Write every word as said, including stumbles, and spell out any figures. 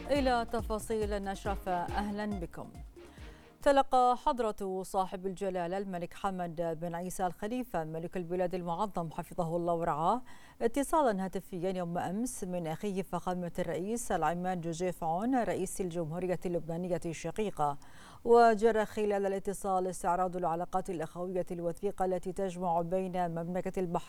إلى تفاصيل النشرة، أهلا بكم. تلقى حضرة صاحب الجلالة الملك حمد بن عيسى الخليفة ملك البلاد المعظم حفظه الله ورعاه اتصالا هاتفيا يوم أمس من أخيه فخامة الرئيس العماد جوزيف عون رئيس الجمهورية اللبنانية الشقيقة. وجرى خلال الاتصال استعراض العلاقات الأخوية الوثيقة التي تجمع بين مملكة البحرين